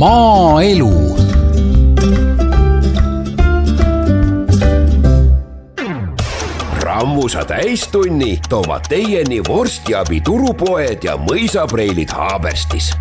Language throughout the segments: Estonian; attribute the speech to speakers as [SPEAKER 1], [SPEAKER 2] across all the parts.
[SPEAKER 1] Maaelu.
[SPEAKER 2] Rammusa täistunni toovad teieni vorstiabi turupoed ja mõisapreilid Haaberstis.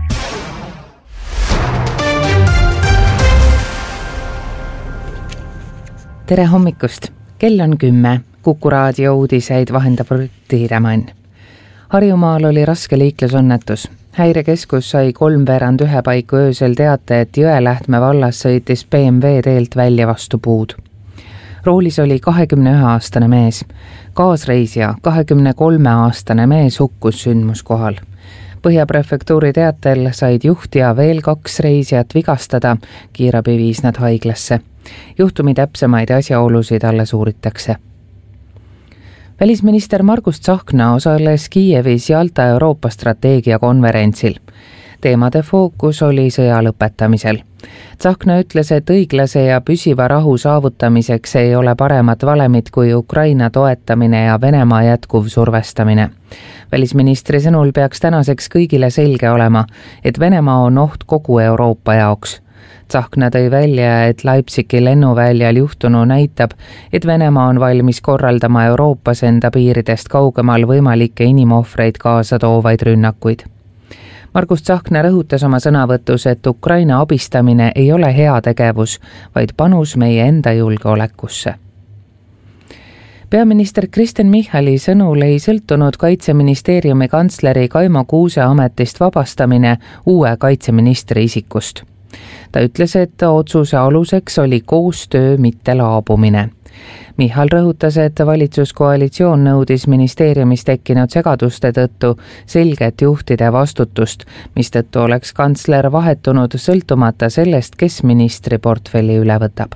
[SPEAKER 3] Tere hommikust! Kell on 10. Kuku raadio uudiseid vahendab Tiiremann. Harjumaal oli raske liiklusõnnetus. Häirekeskus sai 3:15 paiku öösel teate, et Jõelähtme vallas sõitis BMW teelt välja vastu puud. Roolis oli 21-aastane mees. Kaasreisija 23-aastane mees hukkus sündmuskohal. Põhjaprefektuuri teatel said juht ja veel 2 reisijat vigastada, kiirabi viis nad haiglasse. Juhtumi täpsemaid asjaolusid alles uuritakse. Välisminister Margus Tsahkna osales Kiievis Jalta Euroopa strateegia konverentsil. Teemade fookus oli sõja lõpetamisel. Tsahkna ütles, et õiglase ja püsiva rahu saavutamiseks ei ole paremat valemit kui Ukraina toetamine ja Venemaa jätkuv survestamine. Välisministri sõnul peaks tänaseks kõigile selge olema, et Venemaa on oht kogu Euroopa jaoks. Tsahkna tõi välja, et Leipzigi lennuväljal juhtunu näitab, et Venemaa on valmis korraldama Euroopas enda piiridest kaugemal võimalikke inimohvreid kaasa toovaid rünnakuid. Margus Tsahkna rõhutas oma sõnavõtus, et Ukraina abistamine ei ole hea tegevus, vaid panus meie enda julgeolekusse. Peaminister Kristen Michali sõnul ei sõltunud Kaitseministeeriumi kantsleri Kaimo Kuuse ametist vabastamine uue kaitseministri isikust. Ta ütles, et otsuse aluseks oli koostöö, mitte laabumine. Michal rõhutas, et valitsuskoalitsioon nõudis ministeeriumis tekkinud segaduste tõttu selget juhtide vastutust, mistõttu oleks kantsler vahetunud sõltumata sellest, kes ministri portfelli üle võtab.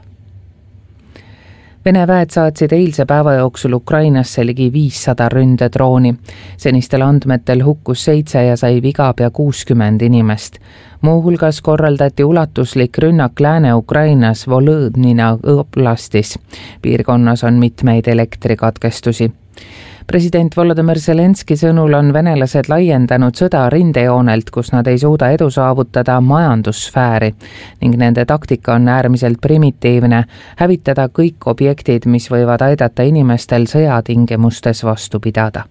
[SPEAKER 3] Vene väed saatsid eilse päeva jooksul Ukrainasse ligi 500 ründedrooni. Senistel andmetel hukkus 7 ja sai viga pea 60 inimest. Muuhulgas korraldati ulatuslik rünnak Lääne-Ukrainas Volõdnina oblastis. Piirkonnas on mitmeid elektrikatkestusi. President Volodymyr Zelenski sõnul on venelased laiendanud sõda rindejoonelt, kus nad ei suuda edu saavutada majandussfääri ning nende taktika on äärmiselt primitiivne, hävitada kõik objektid, mis võivad aidata inimestel sõjatingimustes vastu pidada.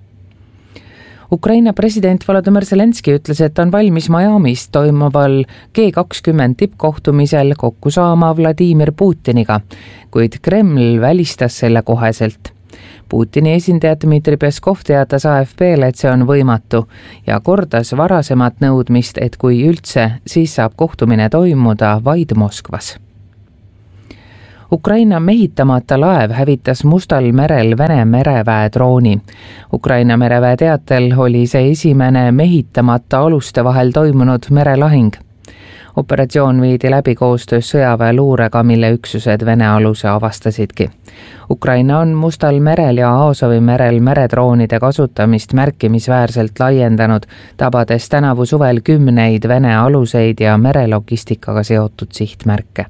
[SPEAKER 3] Ukraina president Volodymyr Zelenski ütles, et on valmis Miamis toimuval G20 tippkohtumisel kokku saama Vladimir Putiniga, kuid Kreml välistas selle koheselt. Putini esindaja Dmitri Peskov teatas AFP-le, et see on võimatu ja kordas varasemat nõudmist, et kui üldse, siis saab kohtumine toimuda vaid Moskvas. Ukraina mehitamata laev hävitas Mustal merel Vene mereväe drooni. Ukraina mereväe teatel oli see esimene mehitamata aluste vahel toimunud merelahing. Operatsioon viidi läbi koostöös sõjaväe luurega, mille üksused Vene aluse avastasidki. Ukraina on Mustal merel ja Aasovi merel meredroonide kasutamist märkimisväärselt laiendanud, tabades tänavu suvel 10 Vene aluseid ja merelogistikaga seotud sihtmärke.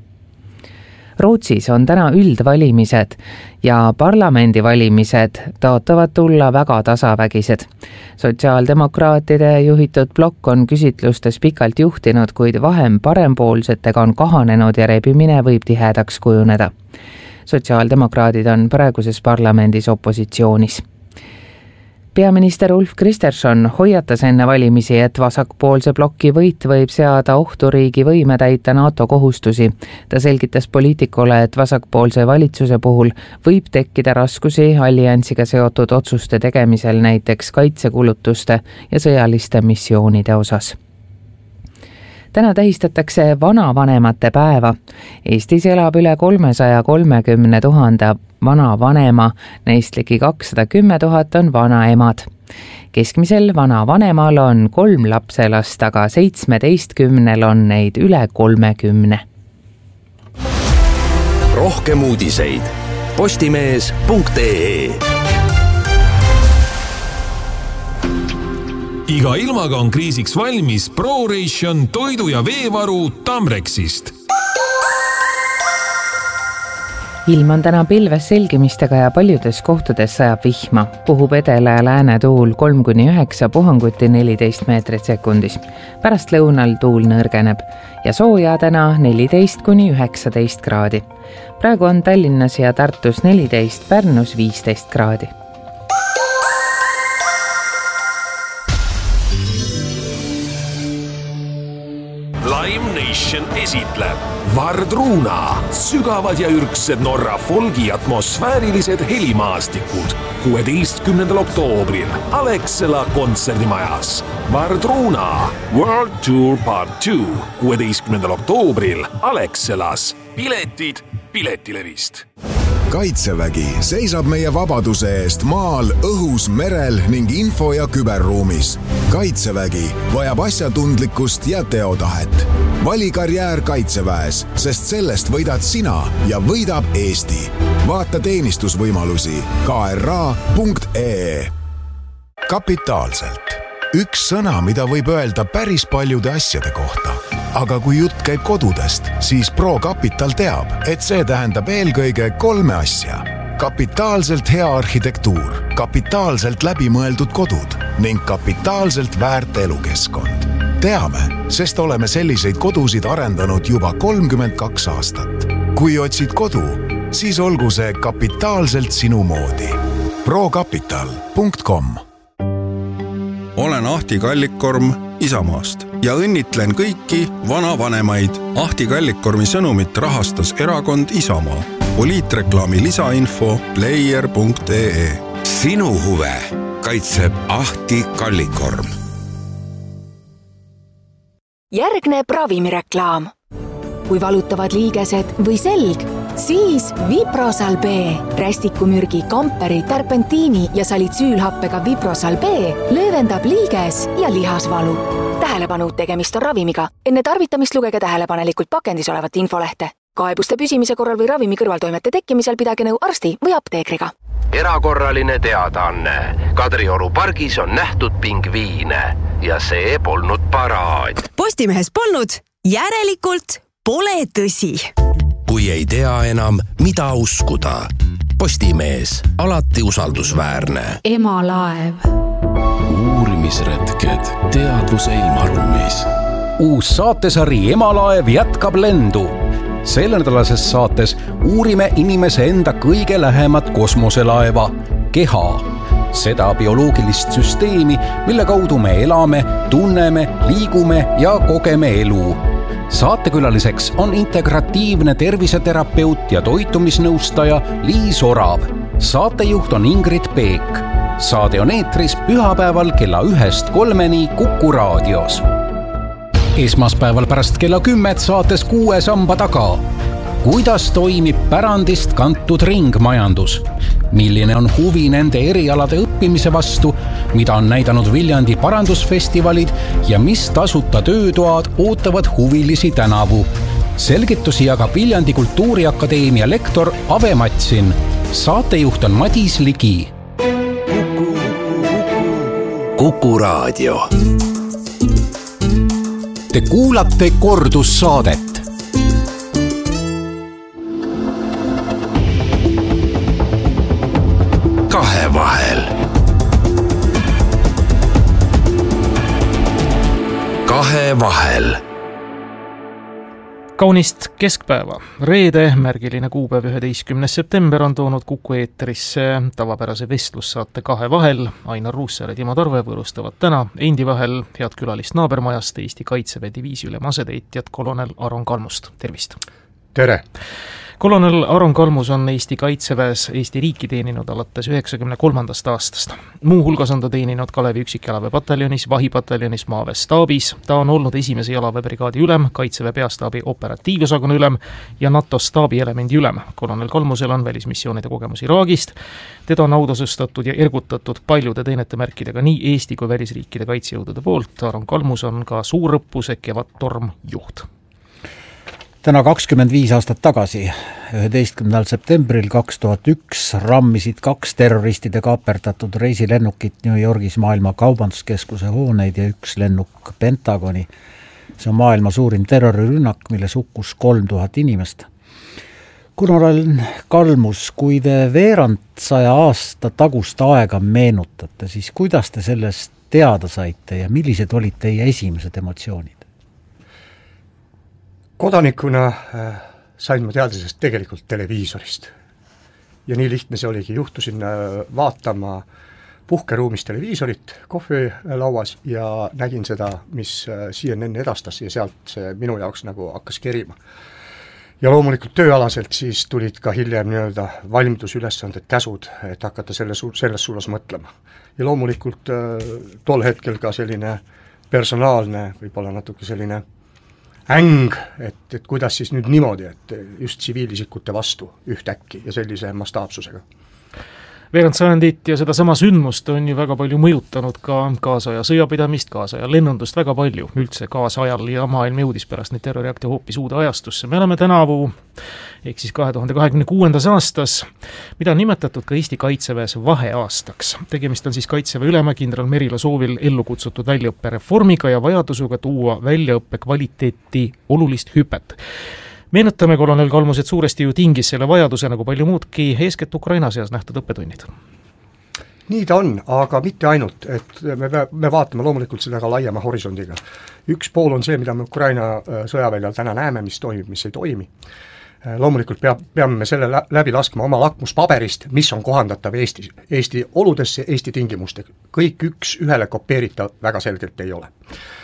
[SPEAKER 3] Rootsis on täna üldvalimised ja parlamendivalimised taotavad tulla väga tasavägised. Sotsiaaldemokraatide juhitud blokk on küsitlustes pikalt juhtinud, kuid vahem parempoolsetega on kahanenud ja rebimine võib tihedaks kujuneda. Sotsiaaldemokraadid on praeguses parlamendis opositsioonis. Peaminister Ulf Kristersson hoiatas enne valimisi, et vasakpoolse bloki võit võib seada ohtu riigi võime täita NATO kohustusi. Ta selgitas poliitikule, et vasakpoolse valitsuse puhul võib tekkida raskusi alliansiga seotud otsuste tegemisel, näiteks kaitsekulutuste ja sõjaliste missioonide osas. Täna tähistatakse vanavanemate päeva. Eestis elab üle 330 000 vanavanema, neist ligi 210 000 on vanaemad. Keskmisel vanavanemal on 3 lapselast, aga 17 on neid üle 30.
[SPEAKER 2] Rohkem uudiseid postimees.ee.
[SPEAKER 4] Iga ilmaga on kriisiks valmis ProRation toidu- ja veevaru Tamrexist.
[SPEAKER 3] ilm on täna pilves selgimistega ja paljudes kohtades sajab vihma. Puhub edela ja lääne tuul 3-9, puhanguti 14 meetrit sekundis. Pärast lõunal tuul nõrgeneb ja sooja täna 14-19 kraadi. Praegu on Tallinnas ja Tartus 14, Pärnus 15 kraadi.
[SPEAKER 4] Live Nation esitleb Vardruna, sügavad ja ürgsed Norra folgi atmosfäärilised helimaastikud 16. oktoobril Alexela kontserdimajas. Vardruna World Tour Part 2 16. oktoobril Alexelas. Piletid Piletilevist.
[SPEAKER 1] Kaitsevägi seisab meie vabaduse eest maal, õhus, merel ning info- ja küberruumis. Kaitsevägi vajab asjatundlikkust ja teotahet. Vali karjäär Kaitseväes, sest sellest võidad sina ja võidab Eesti. Vaata teenistusvõimalusi kra.ee. Kapitaalselt. Üks sõna, mida võib öelda päris paljude asjade kohta. Aga kui jutt käib kodudest, siis ProCapital teab, et see tähendab eelkõige 3 asja. Kapitaalselt hea arhitektuur, kapitaalselt läbimõeldud kodud ning kapitaalselt väärt elukeskkond. Teame, sest oleme selliseid kodusid arendanud juba 32 aastat. Kui otsid kodu, siis olgu see kapitaalselt sinu moodi. procapital.com.
[SPEAKER 5] Olen Ahti Kallikkorm Isamaast ja õnnitlen kõiki vanavanemaid. Ahti Kallikkormi sõnumit rahastas erakond Isamaa. Poliitreklaami lisainfo player.ee.
[SPEAKER 2] Sinu huve kaitseb Ahti Kallikkorm.
[SPEAKER 6] Järgneb ravimireklaam. Kui valutavad liigesed või selg, siis Viprosal B. Rästikumürgi, kamperi, terpentiini ja salitsüülhappega Viprosal B löövendab liiges ja lihasvalu. Tähelepanu, tegemist on ravimiga. Enne tarvitamist lugege tähelepanelikult pakendis olevat infolehte. Kaebuste püsimise korral või ravimi kõrvaltoimete tekkimisel pidage nõu arsti või apteekriga.
[SPEAKER 7] Erakorraline teadaanne. Kadrioru pargis on nähtud pingviine ja see polnud paraad.
[SPEAKER 8] Postimehes polnud, järelikult pole tõsi.
[SPEAKER 2] Kui ei tea enam, mida uskuda. Postimees, alati usaldusväärne.
[SPEAKER 9] Emalaev.
[SPEAKER 10] Uurimisretked teadvuse ilmaruumis. Uus saatesari Emalaev jätkab lendu. Selle nädalases saates uurime inimese enda kõige lähemat kosmoselaeva, keha. Seda bioloogilist süsteemi, mille kaudu me elame, tunneme, liigume ja kogeme elu. Saatekülaliseks on integratiivne terviseterapeut ja toitumisnõustaja Liis Orav. Saatejuht on Ingrid Peek. Saade on eetris pühapäeval kella 1-3 Kuku raadios. Esmaspäeval pärast kella 10 saates 6 samba taga. Kuidas toimib pärandist kantud ringmajandus? Milline on huvi nende erialade õppimise vastu, mida on näidanud Viljandi parandusfestivalid ja mis tasuta töötoad ootavad huvilisi tänavu? Selgitusi jagab Viljandi Kultuuriakadeemia lektor Ave Matsin. Saatejuht on Madis Ligi.
[SPEAKER 2] Kuku raadio.
[SPEAKER 10] Te kuulate kordussaadet.
[SPEAKER 2] Kahevahel. Kahevahel.
[SPEAKER 11] Kaunist keskpäeva. Reede, märgiline kuupäev 11. september on toonud Kuku eetrisse tavapärase vestlussaate Kahevahel. Ainar Ruussaar ja Timo Tarve võõrustavad täna endi vahel head külalist naabermajast Eesti Kaitseväe diviisiülema asetäitjat kolonel Aron Kalmust. Tervist!
[SPEAKER 12] Tere!
[SPEAKER 11] Kolonel Aron Kalmus on Eesti Kaitseväes Eesti riiki teeninud alates 93. aastast. Muu hulgas on ta teeninud Kalevi üksikjalaväepataljonis, vahipataljonis, maaväes staabis. Ta on olnud esimese jalaväebrigaadi ülem, Kaitseväe peastaabi operatiivosakonna ülem ja NATO staabielemendi ülem. Kolonel Kalmusel on välismissioonide kogemus Iraagist. Teda on autasusstatud ja ergutatud paljude teenetemärkidega nii Eesti kui välisriikide kaitsejõudude poolt. Aron Kalmus on ka suurõppuse Kevadtorm juht.
[SPEAKER 12] Täna 25 aastat tagasi, 11. septembril 2001 rammisid 2 terroristide kaaperdatud reisilennukit New Yorgis maailma kaubanduskeskuse hooneid ja 1 lennuk Pentagoni. See on maailma suurim terrorirünnak, milles hukkus 3000 inimest. Gunnar Kalmus, kui te veerand 100 aasta tagust aega meenutate, siis kuidas te sellest teada saite ja millised olid teie esimesed emotsioonid?
[SPEAKER 9] Kodanikuna sain ma teada sellest tegelikult televiisorist. Ja nii lihtne see oligi, juhtusin vaatama puhkeruumis televiisorit kohvilauas ja nägin seda, mis CNN edastas ja sealt see minu jaoks nagu hakkas kerima. Ja loomulikult tööalaselt siis tulid ka hiljem nii-öelda valmidusülesanded, käsud, et hakata selles suunas mõtlema. Ja loomulikult tol hetkel ka selline personaalne, võib-olla natuke selline äng, et kuidas siis nüüd niimoodi, et just tsiviilisikute vastu ühtäkki ja sellise mastaapsusega.
[SPEAKER 11] Veerand sajandit ja seda sama sündmust on ju väga palju mõjutanud ka kaasaja sõjapidamist, kaasaja lennundust väga palju, üldse kaasajal ja maailm jõudis pärast neid terroriakte hoopis uude ajastusse. Me oleme tänavu, ehk siis 2026. aastas, mida on nimetatud ka Eesti Kaitseväes vaheaastaks. Tegemist on siis Kaitseväe ülema kindral Merilo soovil ellu kutsutud väljaõppereformiga ja vajadusega tuua väljaõppe kvaliteeti olulist hüpet. Meenutame kolonel Kalmus, et suuresti ju tingis selle vajaduse nagu palju muudki eeskätt Ukraina seas nähtud õppetunnid.
[SPEAKER 9] Nii ta on, aga mitte ainult, et me vaatame loomulikult seda ka laiema horisondiga. Üks pool on see, mida me Ukraina sõjaväljal täna näeme, mis toimib, mis ei toimi. Loomulikult peame me selle läbi laskma oma lakmuspaberist, mis on kohandatav Eesti oludesse, Eesti tingimustega. Kõik üks ühele kopeeritav väga selgelt ei ole.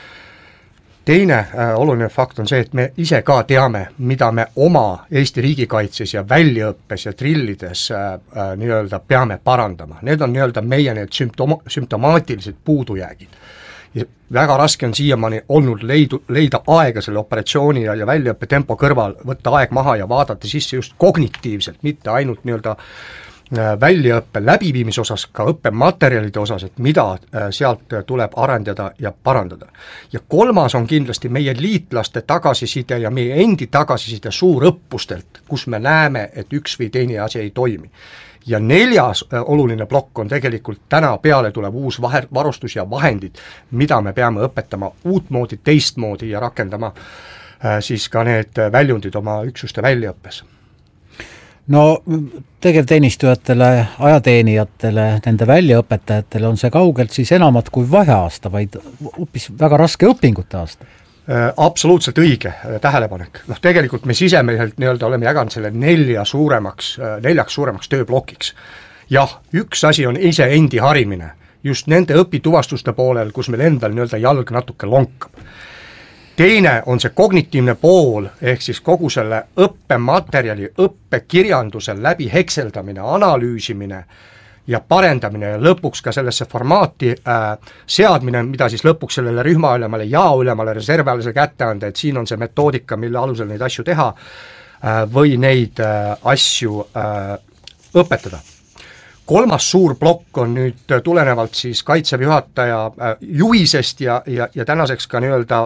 [SPEAKER 9] Teine oluline fakt on see, et me ise ka teame, mida me oma Eesti riigikaitses ja väljaõppes ja trillides nii-öelda peame parandama. Need on nii-öelda meie need sümptomaatilised puudujäägid. Ja väga raske on siiamaani olnud leida aega selle operatsiooni ja väljaõppe tempo kõrval, võtta aeg maha ja vaadata sisse just kognitiivselt, mitte ainult nii-öelda väljaõppe läbiviimise osas, ka õppematerjalide osas, et mida sealt tuleb arendada ja parandada. Ja kolmas on kindlasti meie liitlaste tagasiside ja meie endi tagasiside suurõppustelt, kus me näeme, et üks või teine asi ei toimi. Ja neljas oluline plokk on tegelikult täna peale tuleb uus varustus ja vahendid, mida me peame õpetama uutmoodi, teistmoodi ja rakendama siis ka need väljundid oma üksuste väljaõppes.
[SPEAKER 12] No tegevteenistujatele, ajateenijatele, nende väljaõpetajatele on see kaugelt siis enamat kui vaheaasta, vaid hoopis väga raske õpingute aasta.
[SPEAKER 9] Absoluutselt õige tähelepanek. Tegelikult me sisemeiselt nii-öelda oleme jaganud selle neljaks suuremaks tööblokiks. Jah, üks asi on ise endi harimine, just nende õpituvastuste poolel, kus meil endal nii-öelda jalg natuke lonkab. Teine on see kognitiivne pool, ehk siis kogu selle õppematerjali, õppekirjanduse läbi hekseldamine, analüüsimine ja parendamine ja lõpuks ka sellesse formaati seadmine, mida siis lõpuks sellele rühmaülemale, jaoülemale, reservväelase kätte anda, et siin on see metoodika, mille alusel neid asju teha või neid asju õpetada. Kolmas suur plokk on nüüd tulenevalt siis Kaitseväe juhataja juhisest ja tänaseks ka nii-öelda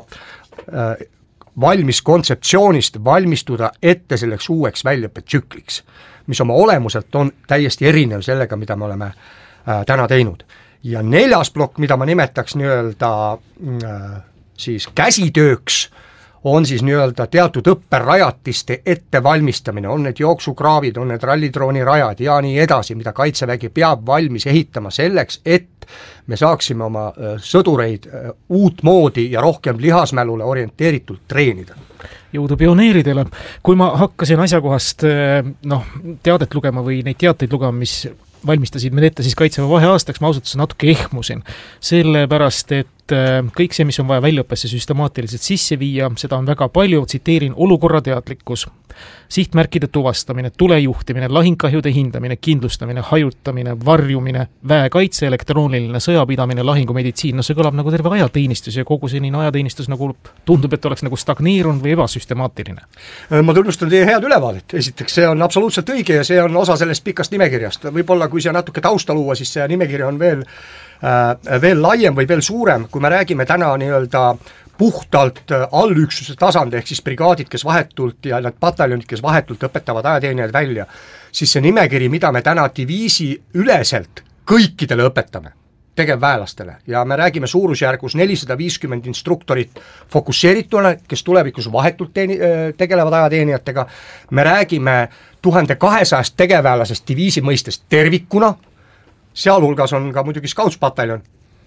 [SPEAKER 9] valmis kontseptsioonist valmistuda ette selleks uueks väljaõppetsükliks, mis oma olemuselt on täiesti erinev sellega, mida me oleme täna teinud. Ja neljas plokk, mida ma nimetaks nii-öelda siis käsitööks, on siis nii-öelda teatud õpperajatiste ettevalmistamine, on need jooksukraavid, on need rallitrooni rajad ja nii edasi, mida Kaitsevägi peab valmis ehitama selleks, et me saaksime oma sõdureid uut moodi ja rohkem lihasmälule orienteeritult treenida.
[SPEAKER 11] Jõudu pioneeridele. Kui ma hakkasin asjakohast teadet lugema või neid teateid lugema, mis valmistasid meid ette siis Kaitseväe vaheaastaks, ma ausalt natuke ehmusin. Sellepärast, et kõik see, mis on vaja väljaõppesse süstemaatiliselt sisse viia, seda on väga palju, tsiteerin, olukorrateadlikkus, sihtmärkide tuvastamine, tulejuhtimine, lahingkahjude hindamine, kindlustamine, hajutamine, varjumine, väekaitse, elektrooniline sõjapidamine, lahingumeditsiin, see kõlab nagu terve ajateenistus ja kogu senine ajateenistus nagu tundub, et oleks nagu stagneerunud või ebasüstemaatiline. Ma
[SPEAKER 9] tunnustan teie head ülevaadet. Esiteks, see on absoluutselt õige ja see on osa sellest pikast nimekirjast. Võib-olla kui see natuke tausta luua, siis see nimekiri on veel laiem või veel suurem, kui me räägime täna nii-öelda puhtalt allüksuse tasand, ehk siis brigaadid, kes vahetult ja need pataljonid, kes vahetult õpetavad ajateenijaid välja, siis see nimekiri, mida me täna diviisi üleselt kõikidele õpetame, tegevväelastele ja me räägime suurusjärgus 450 instruktorit fokusseerituna, kes tulevikus vahetult tegelevad ajateenijatega, me räägime 1200 tegevväelasest diviisi mõistest tervikuna, sealhulgas on ka muidugi Scoutspataljon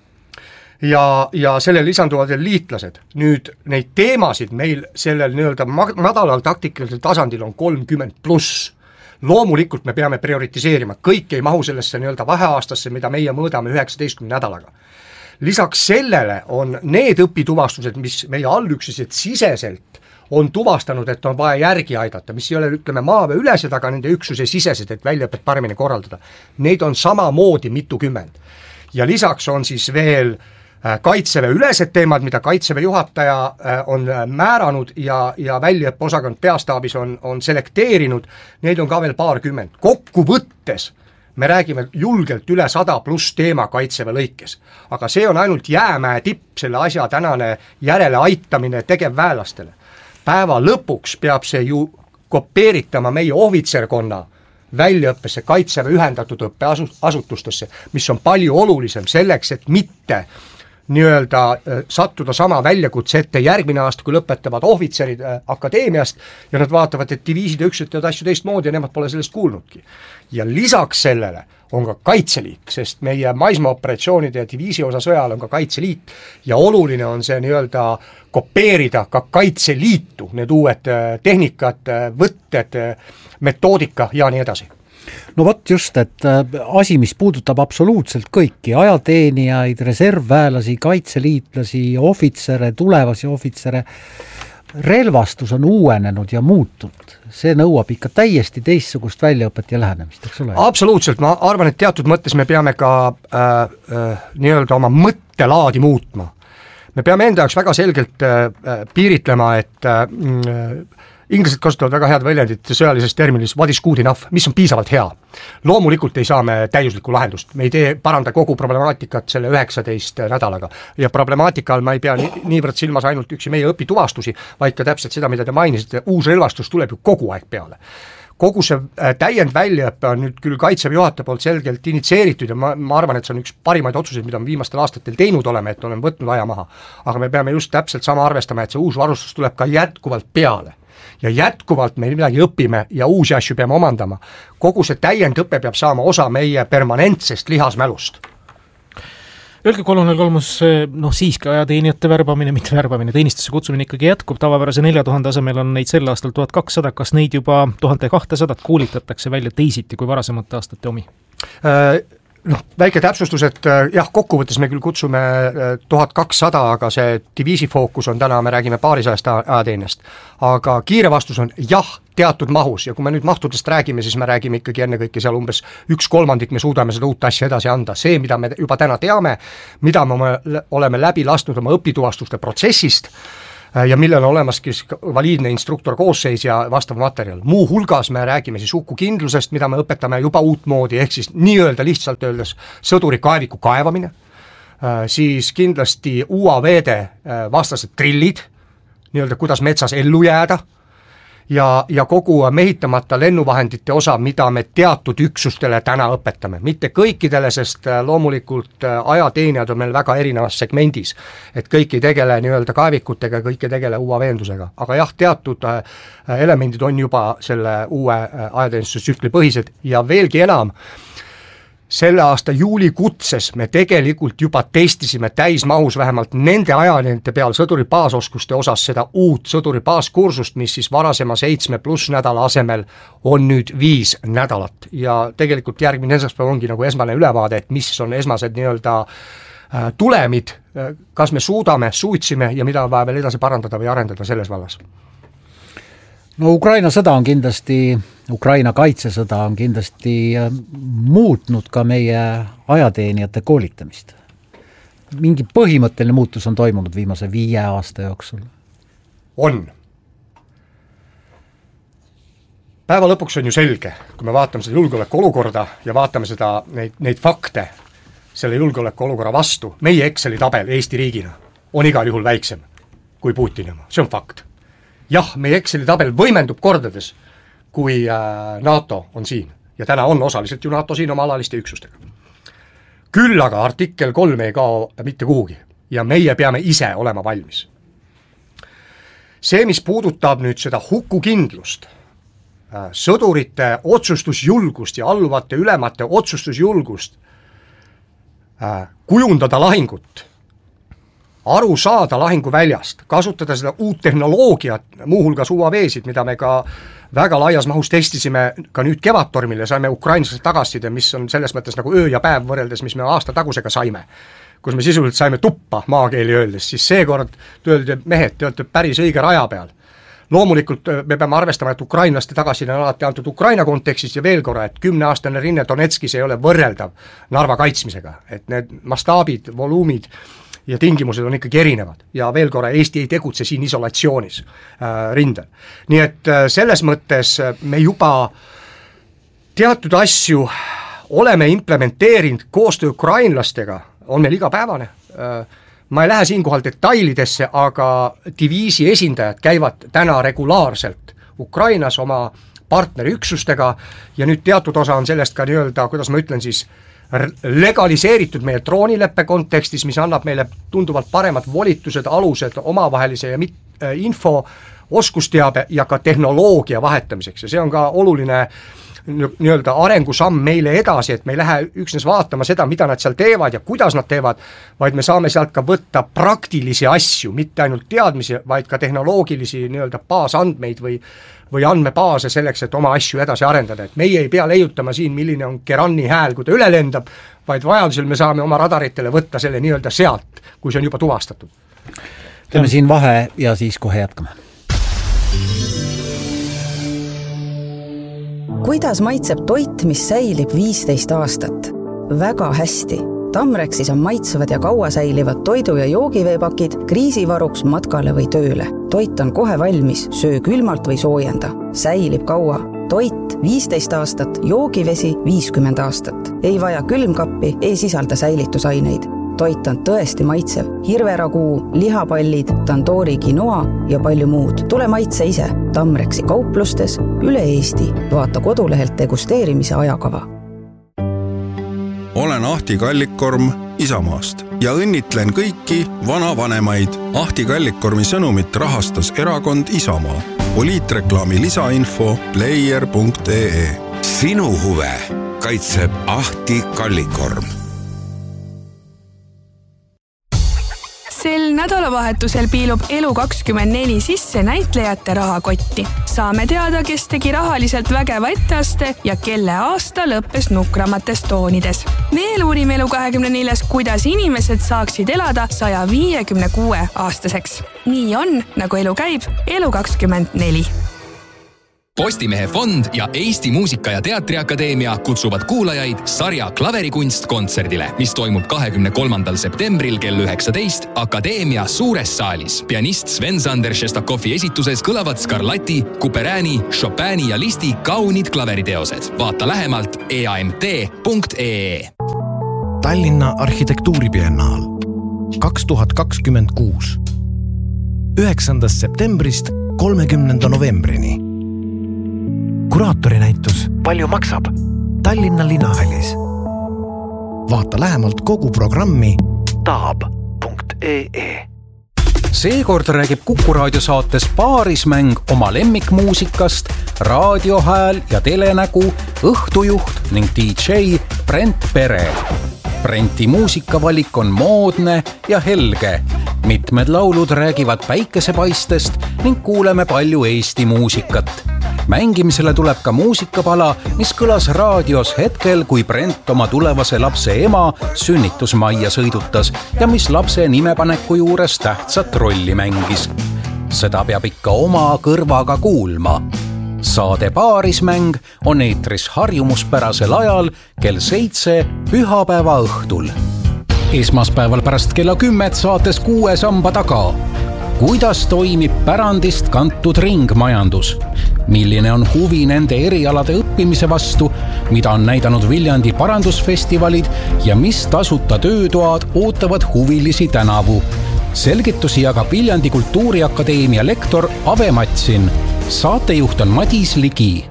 [SPEAKER 9] ja sellele lisanduvad veel liitlased. Nüüd neid teemasid meil sellel nii-öelda madalal taktikalisel tasandil on 30+. Loomulikult me peame prioritiseerima, kõik ei mahu sellesse nii-öelda vaheaastasse, mida meie mõõdame 19 nädalaga. Lisaks sellele on need õpituvastused, mis meie allüksused siseselt on tuvastanud, et on vaja järgi aidata, mis ei ole, ütleme, maaväe ülesed, aga nende üksuse sisesed, et väljaõpet paremini korraldada. Neid on samamoodi mitukümmend. Ja lisaks on siis veel Kaitseväe ülesed teemad, mida Kaitseväe juhataja on määranud ja väljaõppeosakond peastaabis on selekteerinud, neid on ka veel paarkümmend. Kokku võttes me räägime julgelt üle 100+ teema Kaitseväe lõikes. Aga see on ainult jäämäe tipp, selle asja tänane järele aitamine tegevväelastele. Päeva lõpuks peab see ju kopeeritama meie ohvitserkonna väljaõppesse Kaitseväe ühendatud õppeasutustesse, mis on palju olulisem selleks, et mitte nii-öelda sattuda sama väljakutse ette järgmine aasta, kui lõpetavad ohvitserid akadeemiast ja nad vaatavad, et diviisid ja üksused teevad asju teistmoodi ja nemad pole sellest kuulnudki. Ja lisaks sellele on ka Kaitseliit, sest meie maismaaoperatsioonide ja diviisi osa sõjal on ka Kaitseliit ja oluline on see nii-öelda kopeerida ka Kaitseliitu, need uued tehnikad, võtted, metoodika ja nii edasi.
[SPEAKER 12] No vot just, et asi, mis puudutab absoluutselt kõiki, ajateenijaid, reservväelasi, kaitseliitlasi, ohvitsere, tulevasi ohvitsere, relvastus on uuenenud ja muutunud. See nõuab ikka täiesti teistsugust väljaõpet ja lähenemist, eks ole?
[SPEAKER 9] Absoluutselt, ma arvan, et teatud mõttes me peame ka nii-öelda oma mõttelaadi muutma. Me peame enda jaoks väga selgelt piiritlema, et inglased kasutavad väga head väljendit sõjalises terminis what is good enough, mis on piisavalt hea. Loomulikult ei saa me täiuslikku lahendust, me ei paranda kogu problemaatikat selle 19 nädalaga ja problemaatika all ma ei pea niivõrd silmas ainult üksi meie õpituvastusi, vaid ka täpselt seda, mida te mainisite, uus relvastus tuleb ju kogu aeg peale. Kogu see täiendväljaõppe on nüüd küll Kaitseväe juhataja poolt selgelt initseeritud ja ma arvan, et see on üks parimaid otsuseid, mida me viimastel aastatel teinud oleme, et oleme võtnud aja maha. Aga me peame just täpselt sama arvestama, et see uus varustus tuleb ka jätkuvalt peale. Ja jätkuvalt me midagi õpime ja uusi asju peame omandama. Kogu see täiendõpe peab saama osa meie permanentsest lihasmälust.
[SPEAKER 11] Öelge, kolonel Kolmus, siiski ajateenijate värbamine, mitte värbamine, teenistusse kutsumine ikkagi jätkub, tavapärase 4000 asemel on neid sel aastal 1200, kas neid juba 1200 koolitatakse välja teisiti kui varasemate aastate omi?
[SPEAKER 9] Väike täpsustus, et jah, kokkuvõttes me küll kutsume 1200, aga see diviisi fookus on täna, me räägime paarisajast ajateenijast. Aga kiire vastus on jah, teatud mahus ja kui me nüüd mahtudest räägime, siis me räägime ikkagi ennekõike seal umbes 1/3 me suudame seda uut asja edasi anda. See, mida me juba täna teame, mida me oleme läbi lasknud oma õpituvastuste protsessist, ja millel on olemaski valiidne instruktor koosseis ja vastav materjal. Muu hulgas me räägime siis hukukindlusest, mida me õpetame juba uutmoodi, ehk siis nii-öelda lihtsalt öeldes sõduri kaeviku kaevamine, siis kindlasti UAV-de vastased trillid, nii-öelda kuidas metsas ellu jääda, ja kogu mehitamata lennuvahendite osa, mida me teatud üksustele täna õpetame. Mitte kõikidele, sest loomulikult ajateenijad on meil väga erinevas segmendis, et kõik ei tegele nii-öelda kaevikutega, kõik ei tegele UAV-endusega. Aga jah, teatud elemendid on juba selle uue ajateenistustsükli põhised ja veelgi enam, selle aasta juulikutses me tegelikult juba testisime täismahus vähemalt nende ajateenijate peal sõduri baasoskuste osas seda uut sõduri baaskursust, mis siis varasema 7+ nädala asemel on nüüd 5 nädalat ja tegelikult järgmine esmaspäev ongi nagu esmane ülevaade, et mis on esmased nii-öelda tulemid, kas me suutsime ja mida on vaja veel edasi parandada või arendada selles vallas.
[SPEAKER 12] No Ukraina sõda on kindlasti, Ukraina kaitsesõda on kindlasti muutnud ka meie ajateenijate koolitamist. Mingi põhimõtteline muutus on toimunud viimase 5 aasta jooksul?
[SPEAKER 9] On. Päeva lõpuks on ju selge, kui me vaatame seda julgeoleku olukorda ja vaatame seda, neid fakte selle julgeoleku olukorra vastu, meie Exceli tabel Eesti riigina on igal juhul väiksem kui Putini oma, see on fakt. Jah, meie Exceli tabel võimendub kordades, kui NATO on siin ja täna on osaliselt ju NATO siin oma alaliste üksustega. Küll aga artikkel 3 ei kao mitte kuhugi ja meie peame ise olema valmis. See, mis puudutab nüüd seda hukukindlust, sõdurite otsustusjulgust ja alluvate ülemate otsustusjulgust kujundada lahingut, aru saada lahinguväljast, kasutada seda uut tehnoloogiat, muuhulgas UAV-sid, mida me ka väga laias mahus testisime ka nüüd kevadtormile, saime ukrainlased tagasiside, mis on selles mõttes nagu öö ja päev võrreldes, mis me aasta tagusega saime, kus me sisuliselt saime tuppa maakeeli öeldes, siis seekord öeldi, mehed, te olete päris õige raja peal. Loomulikult me peame arvestama, et ukrainlaste tagasiside on alati antud Ukraina kontekstis ja veel korra, et 10-aastane rinne Donetskis ei ole võrreldav Narva kaitsmisega, et need mastaabid, voluumid ja tingimused on ikkagi erinevad ja veel korra, Eesti ei tegutse siin isolatsioonis rindel. Nii et selles mõttes me juba teatud asju oleme implementeerinud koostöö ukrainlastega, on meil igapäevane. Ma ei lähe siinkohal detailidesse, aga diviisi esindajad käivad täna regulaarselt Ukrainas oma partneriüksustega ja nüüd teatud osa on sellest ka nii-öelda, kuidas ma ütlen siis, legaliseeritud meie droonileppe kontekstis, mis annab meile tunduvalt paremad volitused, alused omavahelise ja info, oskusteabe ja ka tehnoloogia vahetamiseks ja see on ka oluline nii-öelda arengusamm meile edasi, et me ei lähe üksnes vaatama seda, mida nad seal teevad ja kuidas nad teevad, vaid me saame sealt ka võtta praktilisi asju, mitte ainult teadmisi, vaid ka tehnoloogilisi nii-öelda baasandmeid või andmebaase selleks, et oma asju edasi arendada, et meie ei pea leiutama siin, milline on Kerani hääl, kui ta üle lendab, vaid vajadusel me saame oma radaritele võtta selle nii-öelda sealt, kui see on juba tuvastatud.
[SPEAKER 12] Teeme siin vahe ja siis kohe jätkame.
[SPEAKER 13] Kuidas maitseb toit, mis säilib 15 aastat? Väga hästi. Tamrexis on maitsevad ja kaua säilivad toidu- ja joogiveepakid kriisivaruks matkale või tööle. Toit on kohe valmis, söö külmalt või soojenda. Säilib kaua. Toit 15 aastat, joogivesi 50 aastat. Ei vaja külmkappi, ei sisalda säilitusaineid. Toit on tõesti maitsev. Hirveraguu, lihapallid, tandoori quinoa ja palju muud. Tule maitse ise. Tamrexi kauplustes üle Eesti. Vaata kodulehelt degusteerimise ajakava.
[SPEAKER 5] Olen Ahti Kallikkorm Isamaast ja õnnitlen kõiki vanavanemaid. Ahti Kallikkormi sõnumit rahastas erakond Isamaa. Poliitreklaami lisainfo player.ee.
[SPEAKER 2] Sinu huve kaitseb Ahti Kallikkorm.
[SPEAKER 14] Sel nädalavahetusel piilub Elu24 sisse näitlejate rahakotti. Saame teada, kes tegi rahaliselt vägeva etteaste ja kelle aasta lõppes nukramates toonides. Veel uurime Elu24, kuidas inimesed saaksid elada 156 aastaseks. Nii on, nagu elu käib, Elu24.
[SPEAKER 15] Postimehe fond ja Eesti Muusika- ja Teatriakadeemia kutsuvad kuulajaid sarja Klaverikunst kontserdile, mis toimub 23. septembril kell 19 Akadeemia suures saalis. Pianist Sven-Sander Šestakovi esituses kõlavad Scarlatti, Couperini, Chopini ja Listi kaunid klaveriteosed. Vaata lähemalt eamt.ee.
[SPEAKER 16] Tallinna arhitektuuribiennaal 2026 9. septembrist 30. novembrini. Kuraatori-näitus Palju maksab? Tallinna Linnahallis. Vaata lähemalt kogu programmi taab.ee.
[SPEAKER 10] Seekord räägib Kuku raadio saates Paarismäng oma lemmikmuusikast, raadiohääl ja telenägu, õhtujuht ning DJ Brent Pere. Brenti muusikavalik on moodne ja helge. Mitmed laulud räägivad päikesepaistest ning kuuleme palju Eesti muusikat. Mängimisele tuleb ka muusikapala, mis kõlas raadios hetkel, kui Brent oma tulevase lapse ema sünnitusmajja sõidutas ja mis lapse nimepaneku juures tähtsat rolli mängis. Seda peab ikka oma kõrvaga kuulma. Saade Paarismäng on eetris harjumuspärasel ajal kell 7 pühapäeva õhtul. Esmaspäeval pärast kella 10 saates 6 samba taga. Kuidas toimib pärandist kantud ringmajandus? Milline on huvi nende erialade õppimise vastu, mida on näidanud Viljandi parandusfestivalid ja mis tasuta töötoad ootavad huvilisi tänavu? Selgitusi jagab Viljandi Kultuuriakadeemia lektor Ave Matsin. Saatejuht on Madis Ligi.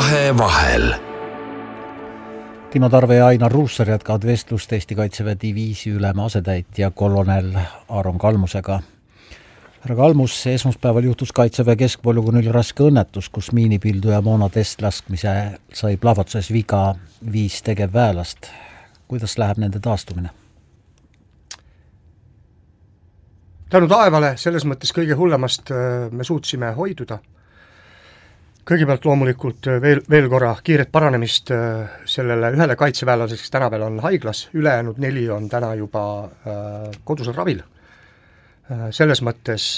[SPEAKER 16] Vahel.
[SPEAKER 12] Timo Tarve ja Ainar Ruussaar jätkavad vestlust Eesti Kaitseväe diviisi ülema asetäitja kolonel Aron Kalmusega. Härra Kalmus, esmaspäeval juhtus Kaitseväe keskpolügoonil raske õnnetus, kus miinipildu ja moona testlaskmise sai plahvatuses viga 5 tegevväelast. Kuidas läheb nende taastumine?
[SPEAKER 9] Tänu taevale selles mõttes kõige hullemast me suutsime hoiduda. Kõigepealt loomulikult veel korra kiiret paranemist sellele ühele kaitseväelaseks täna veel on haiglas, ülejäänud 4 on täna juba kodusel ravil. Selles mõttes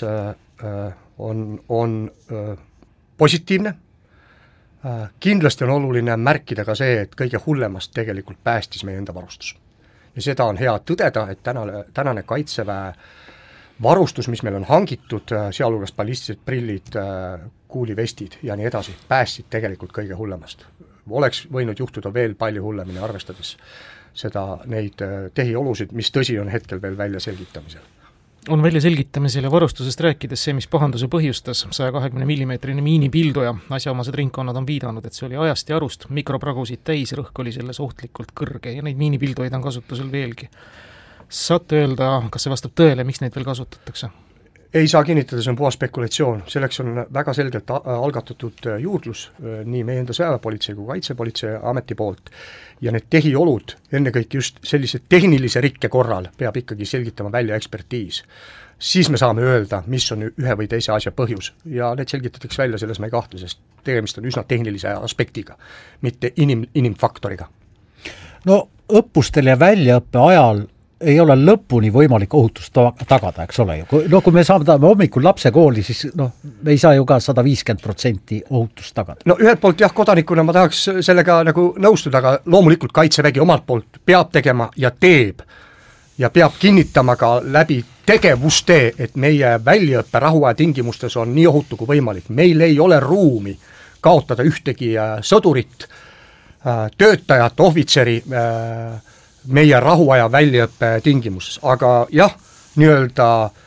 [SPEAKER 9] on positiivne. Kindlasti on oluline märkida ka see, et kõige hullemast tegelikult päästis meie enda varustus. Ja seda on hea tõdeda, et tänane kaitseväe varustus, mis meil on hangitud, sealhulgas ballistilised prillid, kuulivestid ja nii edasi, päästsid tegelikult kõige hullemast. Oleks võinud juhtuda veel palju hullemini, arvestades neid tehiolusid, mis tõsi on hetkel veel välja selgitamisel.
[SPEAKER 11] On välja selgitamisel ja varustusest rääkides see, mis pahanduse põhjustas, 120 mm miinipilduja. Asjaomased ringkonnad on viidanud, et see oli ajast ja arust, mikropragusid täis, rõhk oli selles ohtlikult kõrge ja neid miinipildujaid on kasutusel veelgi. Saate öelda, kas see vastab tõele, miks neid veel kasutatakse?
[SPEAKER 9] Ei saa kinnitada, see on puhas spekulatsioon. Selleks on väga selgelt algatatud juurdlus nii meie enda sõjaväepolitsei kui kaitsepolitsei ameti poolt. Ja need tehiolud, ennekõike just sellise tehnilise rikke korral, peab ikkagi selgitama välja ekspertiis. Siis me saame öelda, mis on ühe või teise asja põhjus. Ja need selgitatakse välja, selles me ei kahtle, sest tegemist on üsna tehnilise aspektiga, mitte inimfaktoriga.
[SPEAKER 12] No õppustel ja väljaõppe ajal ei ole lõpuni võimalik ohutust tagada, eks ole ju. Kui me saame hommikul lapse kooli, siis me ei saa ju ka 150% ohutust tagada.
[SPEAKER 9] No ühelt poolt jah, kodanikuna ma tahaks sellega nagu nõustuda, aga loomulikult kaitsevägi omalt poolt peab tegema ja teeb ja peab kinnitama ka läbi tegevuste, et meie väljaõppe rahuaja tingimustes on nii ohutu kui võimalik. Meil ei ole ruumi kaotada ühtegi sõdurit, töötajat, ohvitseri meie rahuaja väljaõppe tingimuses, aga jah, nii-öelda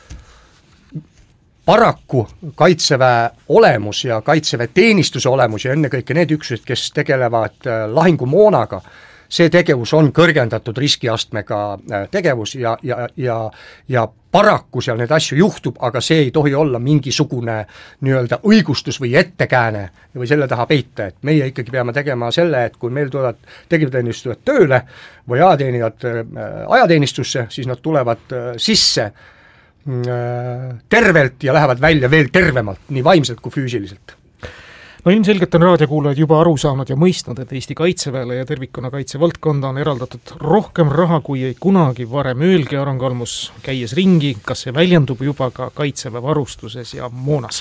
[SPEAKER 9] paraku kaitseväe olemus ja kaitseväe teenistuse olemus ja ennekõike need üksused, kes tegelevad lahingumoonaga, see tegevus on kõrgendatud riskiastmega tegevus ja paraku seal need asju juhtub, aga see ei tohi olla mingisugune nii-öelda õigustus või ettekääne või selle taha peita, et meie ikkagi peame tegema selle, et kui meil tulevad tegevteenistujad tööle või ajateenistusse, siis nad tulevad sisse tervelt ja lähevad välja veel tervemalt, nii vaimselt kui füüsiliselt.
[SPEAKER 11] No ilmselgelt on raadiokuulajad juba aru saanud ja mõistnud, et Eesti Kaitseväele ja tervikuna kaitsevaldkonda on eraldatud rohkem raha kui ei kunagi varem. Öelge, Aron Kalmus, käies ringi, kas see väljendub juba ka kaitseväe varustuses ja moonas?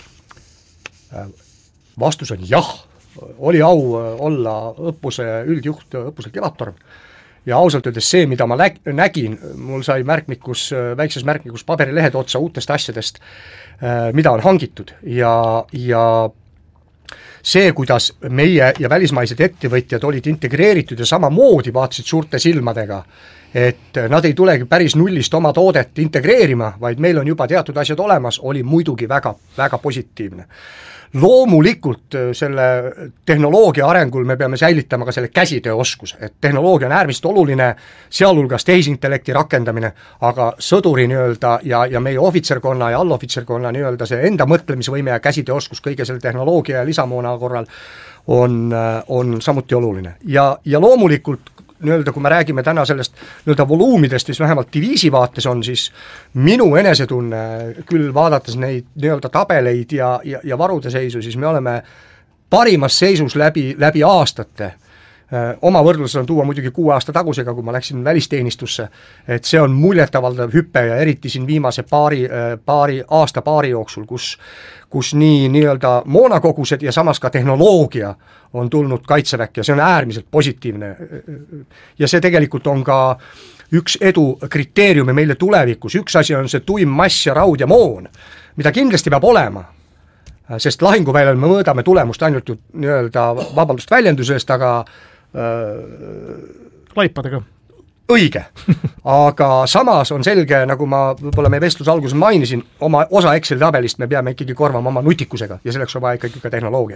[SPEAKER 9] Vastus on jah. Oli au olla õppuse üldjuht õppusel Kevadtorm. Ja ausalt öeldes see, mida ma nägin, mul sai väikses märkmikus paberilehed otsa uutest asjadest, mida on hangitud ja see, kuidas meie ja välismaised ettevõtjad olid integreeritud ja samamoodi vaatasid suurte silmadega, et nad ei tulegi päris nullist oma toodet integreerima, vaid meil on juba teatud asjad olemas, oli muidugi väga, väga positiivne. Loomulikult selle tehnoloogia arengul me peame säilitama ka selle käsitööoskus, et tehnoloogia on äärmiselt oluline, sealhulgas tehisintellekti rakendamine, aga sõduri nii-öelda ja meie ohvitserkonna ja allohvitserkonna nii-öelda see enda mõtlemisvõime ja käsitööoskus kõige selle tehnoloogia ja lisamoona korral on samuti oluline. Ja loomulikult nii-öelda, kui me räägime täna sellest nii-öelda voluumidest, mis vähemalt diviisi vaates on, siis minu enesetunne küll vaadates neid nii-öelda tabeleid ja varude seisu, siis me oleme parimas seisus läbi aastate. Oma võrdluses on tuua muidugi 6 aasta tagusega, kui ma läksin välisteenistusse, et see on muljetavaldav hüppe ja eriti siin viimase paari jooksul, kus nii-öelda moonakogused ja samas ka tehnoloogia on tulnud kaitseväkke ja see on äärmiselt positiivne. Ja see tegelikult on ka üks edu kriteeriumi meile tulevikus. Üks asi on see tuim mass ja raud ja moon, mida kindlasti peab olema, sest lahinguväljal me mõõdame tulemust ainult nii-öelda vabandust väljendusest, aga
[SPEAKER 11] laipadega.
[SPEAKER 9] Õige, aga samas on selge, nagu ma võib-olla meie vestluse alguses mainisin, oma osa Exceli tabelist me peame ikkagi korvama oma nutikusega ja selleks on vaja ikkagi ka tehnoloogiat.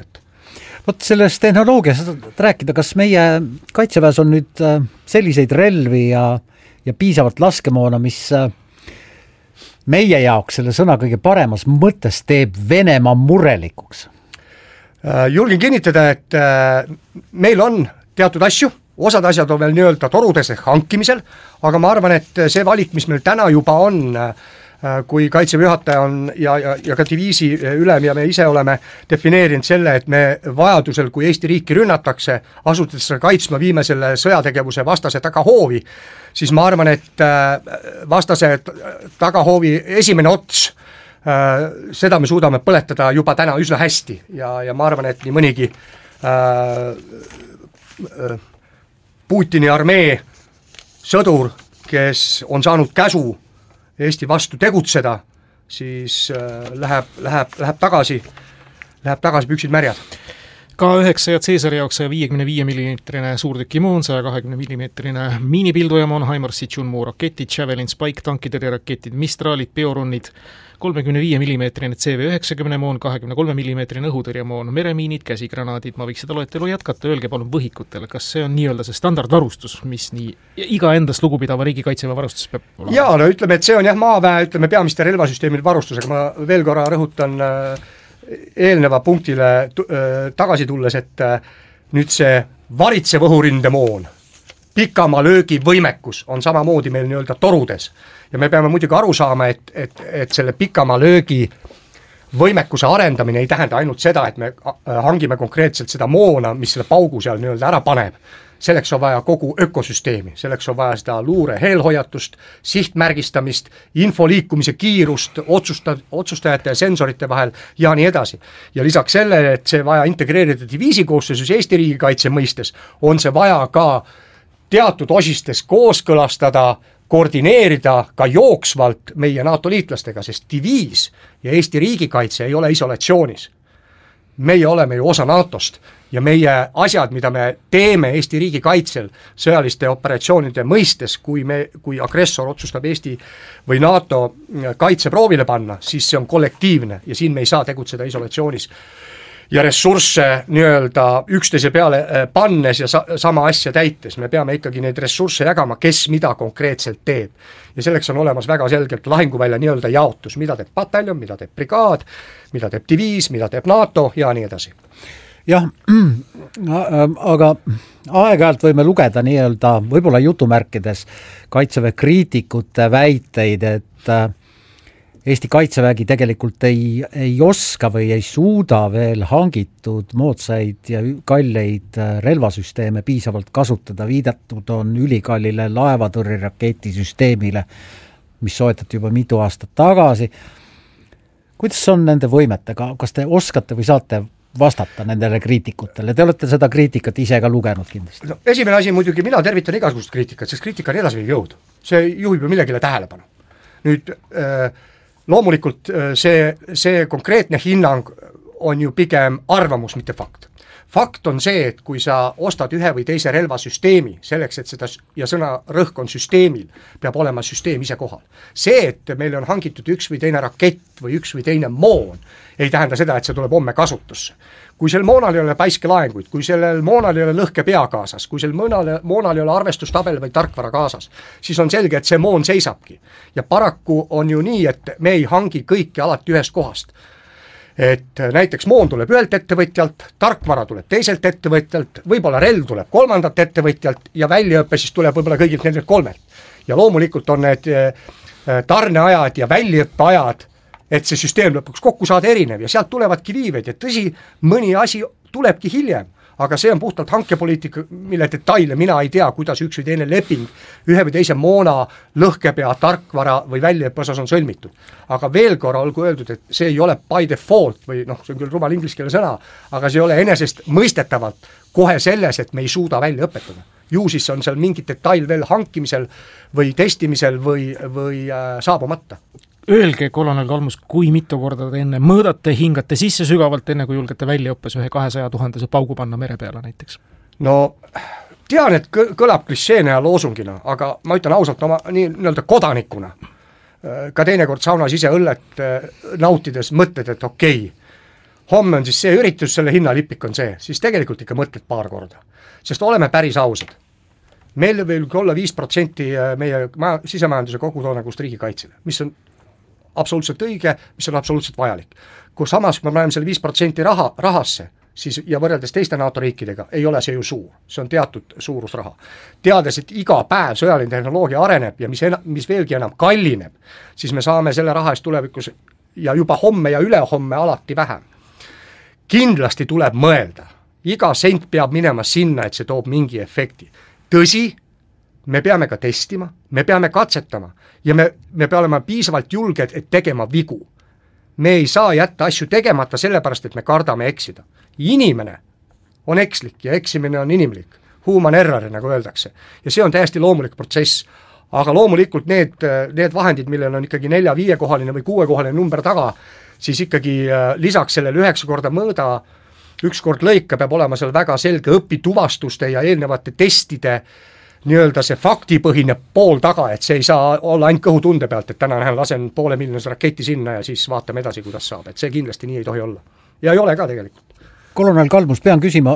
[SPEAKER 12] Vot sellest tehnoloogiast rääkida, kas meie kaitseväes on nüüd selliseid relvi ja piisavalt laskemoona, mis meie jaoks selle sõna kõige paremas mõttes teeb Venemaa murelikuks?
[SPEAKER 9] Julgen kinnitada, et meil on teatud asju, osad asjad on veel nii-öelda torudes ehk hankimisel, aga ma arvan, et see valik, mis meil täna juba on, kui Kaitseväe juhataja on ja ka diviisi ülem ja me ise oleme defineerinud selle, et me vajadusel, kui Eesti riiki rünnatakse, asutades seda kaitsma, viime selle sõjategevuse vastase tagahoovi, siis ma arvan, et vastase tagahoovi esimene ots, seda me suudame põletada juba täna üsna hästi ja ma arvan, et nii mõnigi Putini armee sõdur, kes on saanud käsu Eesti vastu tegutseda, siis läheb tagasi püksid märjad.
[SPEAKER 11] K9 ja Caesari jaoks 155 mm suurtükimoon, 120 mm miinipildujamoon, HIMARS, Chunmoo raketid, Javelin, Spike, tankitõrjeraketid, Mistralid, Biorunnid, 35 mm CV90 moon, 23 mm õhutõrjemoon, meremiinid, käsigranaadid, ma võiks seda loetelu jätkata, öelge palun võhikutele, kas see on nii-öelda see standardvarustus, mis nii iga endast lugupidava riigi kaitseväe varustus peab olema? Jaa,
[SPEAKER 9] no ütleme, et see on maaväe, ütleme peamiste relvasüsteemide varustusega, ma veel korra rõhutan eelneva punktile tagasi tulles, et nüüd see varitsev õhurindemoon, pikamaa löögi võimekus on samamoodi meil nii-öelda torudes ja me peame muidugi aru saama, et selle pikamaa löögi võimekuse arendamine ei tähenda ainult seda, et me hangime konkreetselt seda moona, mis selle paugu seal nii-öelda ära paneb. Selleks on vaja kogu ökosüsteemi, selleks on vaja seda luure heelhoiatust, sihtmärgistamist, info liikumise kiirust, otsustajate ja sensorite vahel ja nii edasi. Ja lisaks sellele, et see vaja integreerida diviisi koosseisus Eesti riigikaitse mõistes, on see vaja ka teatud osistes kooskõlastada, koordineerida ka jooksvalt meie NATO liitlastega, sest diviis ja Eesti riigikaitse ei ole isolatsioonis. Meie oleme ju osa NATOst ja meie asjad, mida me teeme Eesti riigikaitsel sõjaliste operatsioonide mõistes, kui agressor otsustab Eesti või NATO kaitse proovile panna, siis see on kollektiivne ja siin me ei saa tegutseda isolatsioonis ja ressursse nii-öelda üksteise peale pannes ja sama asja täites. Me peame ikkagi neid ressursse jagama, kes mida konkreetselt teeb. Ja selleks on olemas väga selgelt lahinguvälja nii-öelda jaotus, mida teeb pataljon, mida teeb brigaad, mida teeb diviis, mida teeb NATO ja nii edasi.
[SPEAKER 12] Jah, aga aeg-ajalt võime lugeda nii-öelda võib-olla jutumärkides kaitseväe kriitikute väiteid, et Eesti kaitsevägi tegelikult ei oska või ei suuda veel hangitud moodsaid ja kalleid relvasüsteeme piisavalt kasutada. Viidatud on ülikallile laevatõrjeraketisüsteemile, mis soetati juba mitu aastat tagasi. Kuidas on nende võimetega? Kas te oskate või saate vastata nendele kriitikutele? Te olete seda kriitikat ise ka lugenud kindlasti.
[SPEAKER 9] No, esimene asi muidugi, mina tervitan igasugust kriitikat, sest kriitika on edasi jõud. See juhib ju millegile tähelepanu. Nüüd loomulikult see konkreetne hinnang on ju pigem arvamus, mitte fakt. Fakt on see, et kui sa ostad ühe või teise relvasüsteemi selleks, et seda, ja sõna rõhk on süsteemil, peab olema süsteem ise kohal. See, et meil on hangitud üks või teine rakett või üks või teine moon, ei tähenda seda, et see tuleb homme kasutusse. Kui sel moonal ei ole päiskelaenguid, kui sellel moonal ei ole lõhkepea kaasas, kui sel moonal ei ole arvestustabel või tarkvara kaasas, siis on selge, et see moon seisabki. Ja paraku on ju nii, et me ei hangi kõike alati ühest kohast. Et näiteks moon tuleb ühelt ettevõtjalt, tarkvara tuleb teiselt ettevõtjalt, võib-olla relv tuleb kolmandat ettevõtjalt ja väljaõppe siis tuleb võib-olla kõigilt nendelt kolmelt. Ja loomulikult on need tarneajad ja väljaõppeajad, et see süsteem lõpuks kokku saada erinev ja sealt tulevadki viiveid ja tõsi, mõni asi tulebki hiljem, aga see on puhtalt hankepoliitika, mille detaile mina ei tea, kuidas üks või teine leping ühe või teise moona, lõhkepea, tarkvara või väljaõppe osas on sõlmitud. Aga veel korra olgu öeldud, et see ei ole by default või see on küll rumal ingliskeele sõna, aga see ei ole enesest mõistetavalt kohe selles, et me ei suuda välja õpetada. Ju siis on seal mingi detail veel hankimisel või testimisel või saabumata.
[SPEAKER 11] Öelge, kolonel Kalmus, kui mitu korda te enne mõõdate, hingate sisse sügavalt, enne kui julgete väljaõppes ühe 200 000 paugu panna mere peale näiteks?
[SPEAKER 9] No tean, et kõlab klisseene ja loosungina, aga ma ütlen ausalt oma nii-öelda kodanikuna. Ka teinekord saunas ise õllet nautides mõtled, et okei, homme on siis see üritus, selle hinnalipik on see, siis tegelikult ikka mõtled paar korda. Sest oleme päris ausad. Meil võib olla 5% meie sisemajanduse kogutoodangust riigikaitsele, mis on absoluutselt õige, mis on absoluutselt vajalik. Kui samas, kui me paneme selle 5% rahasse, siis ja võrreldes teiste NATO riikidega ei ole see ju suur, see on teatud suurusraha. Teades, et iga päev sõjaline tehnoloogia areneb ja mis veelgi enam kallineb, siis me saame selle raha eest tulevikus ja juba homme ja ülehomme alati vähem. Kindlasti tuleb mõelda, iga sent peab minema sinna, et see toob mingi efekti. Tõsi, me peame ka testima, me peame katsetama ja me peame olema piisavalt julged, et tegema vigu. Me ei saa jätta asju tegemata sellepärast, et me kardame eksida. Inimene on ekslik ja eksimine on inimlik. Human error, nagu öeldakse. Ja see on täiesti loomulik protsess. Aga loomulikult need vahendid, millel on ikkagi 4-5-kohaline või 6-kohaline number taga, siis ikkagi lisaks sellele 9 korda mõõda, 1 kord lõika peab olema seal väga selge õpituvastuste ja eelnevate testide nii-öelda see faktipõhine pool taga, et see ei saa olla ainult kõhutunde pealt, et täna lasen 500 000 raketi sinna ja siis vaatame edasi, kuidas saab, et see kindlasti nii ei tohi olla. Ja ei ole ka tegelikult.
[SPEAKER 12] Kolonel Kalmus, pean küsima,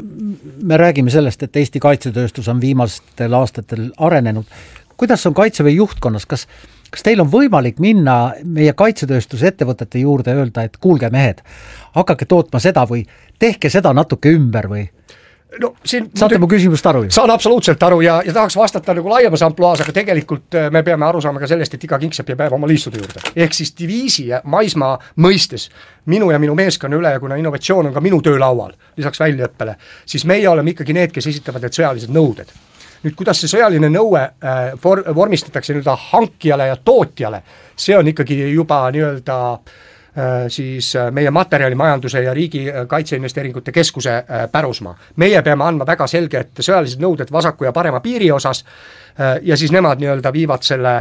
[SPEAKER 12] me räägime sellest, et Eesti kaitsetööstus on viimastel aastatel arenenud. Kuidas on Kaitseväe juhtkonnas, kas teil on võimalik minna meie kaitsetööstuse ettevõtete juurde ja öelda, et kuulge mehed, hakake tootma seda või tehke seda natuke ümber või? No, saate mu küsimust aru?
[SPEAKER 9] Saan absoluutselt aru ja tahaks vastata nagu laiemas ampluaas, aga tegelikult me peame aru saama ka sellest, et iga kingsepp jääb oma liistude juurde. Ehk siis diviisi ja maismaa mõistes minu ja minu meeskonna üle, kuna innovatsioon on ka minu töölaual, lisaks väljaõppele, siis meie oleme ikkagi need, kes esitavad need sõjalised nõuded. Nüüd, kuidas see sõjaline nõue vormistatakse nii-öelda hankijale ja tootjale, see on ikkagi juba nii-öelda siis meie materjalimajanduse ja riigi kaitseinvesteeringute keskuse pärusmaa. Meie peame andma väga selged sõjalised nõuded vasaku ja parema piiri osas ja siis nemad nii-öelda viivad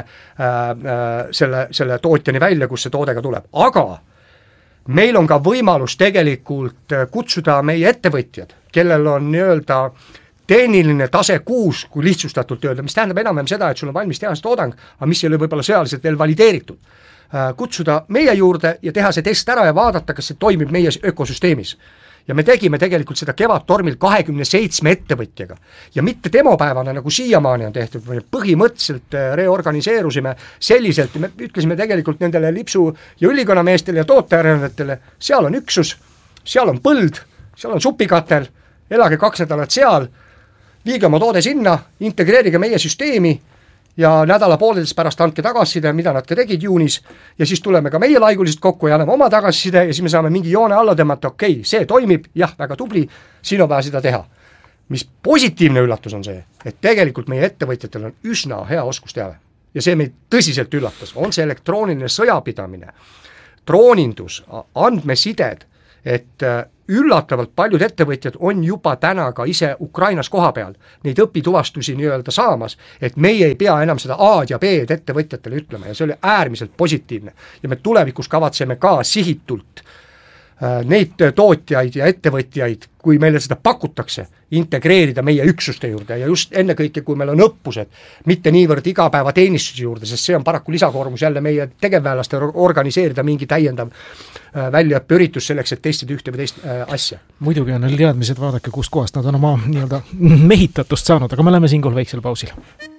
[SPEAKER 9] selle tootjani välja, kus see toodega tuleb. Aga meil on ka võimalus tegelikult kutsuda meie ettevõtjad, kellel on nii-öelda tehniline tase 6, kui lihtsustatult öelda, mis tähendab enam seda, et sul on valmis tehase toodang, aga mis ei ole võib-olla sõjaliselt veel valideeritud. Kutsuda meie juurde ja teha see test ära ja vaadata, kas see toimib meie ökosüsteemis. Ja me tegime tegelikult seda kevadtormil 27 ettevõtjaga. Ja mitte demopäevana, nagu siiamaani on tehtud, või põhimõtteliselt reorganiseerusime selliselt, me ütlesime tegelikult nendele lipsu- ja ülikonameestele ja tootearendajatele, seal on üksus, seal on põld, seal on supikatel, elage 2 nädalat seal, viige oma toode sinna, integreerige meie süsteemi ja nädala pooledes pärast andke tagasiside, mida nad ka tegid juunis ja siis tuleme ka meie laiguliselt kokku ja anname oma tagasiside ja siis me saame mingi joone alla tõmmata, okei, see toimib, jah, väga tubli, siin on vaja seda teha. Mis positiivne üllatus on see, et tegelikult meie ettevõtjatel on üsna hea oskusteave ja see meid tõsiselt üllatas, on see elektrooniline sõjapidamine, droonindus, andmesided, et üllatavalt paljud ettevõtjad on juba täna ka ise Ukrainas koha peal neid õpituvastusi nii-öelda saamas, et meie ei pea enam seda A-d ja B-d ettevõtjatele ütlema ja see oli äärmiselt positiivne. Ja me tulevikus kavatseme ka sihitult neid tootjaid ja ettevõtjaid, kui meile seda pakutakse, integreerida meie üksuste juurde ja just ennekõike, kui meil on õppused, mitte niivõrd igapäevateenistuse juurde, sest see on paraku lisakoormus jälle meie tegevväelaste organiseerida mingi täiendav väljaõppeüritus selleks, et testida ühte või teist asja.
[SPEAKER 11] Muidugi on neil teadmised, vaadake, kust kohast nad on oma nii-öelda mehitatust saanud, aga me läheme siinkohal väiksel pausil.